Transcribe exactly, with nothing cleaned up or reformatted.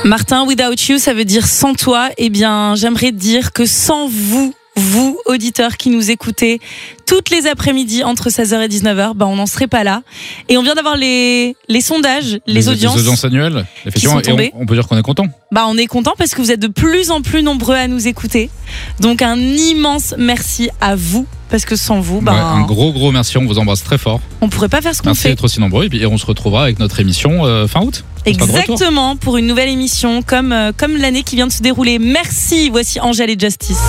Martin, without you, ça veut dire sans toi. Eh bien, j'aimerais dire que sans vous, vous, auditeurs qui nous écoutez toutes les après-midi entre seize heures et dix-neuf heures, bah on n'en serait pas là. Et on vient d'avoir les, les sondages, les, les audiences. Les audiences annuelles, effectivement. Qui sont tombées. Et on, on peut dire qu'on est content. Bah on est content parce que vous êtes de plus en plus nombreux à nous écouter. Donc un immense merci à vous. Parce que sans vous, bah, ouais, un gros gros merci, on vous embrasse très fort. On pourrait pas faire ce qu'on merci fait. Merci d'être aussi nombreux et, puis, et on se retrouvera avec notre émission euh, fin août. Exactement, pour une nouvelle émission comme, euh, comme l'année qui vient de se dérouler. Merci, voici Angèle et Justice.